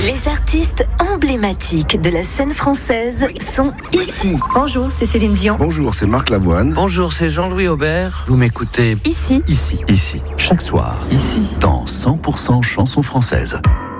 Les artistes emblématiques de la scène française sont ici. Bonjour, c'est Céline Dion. Bonjour, c'est Marc Lavoine. Bonjour, c'est Jean-Louis Aubert. Vous m'écoutez Ici. Ici, chaque soir, ici, dans 100% chansons françaises.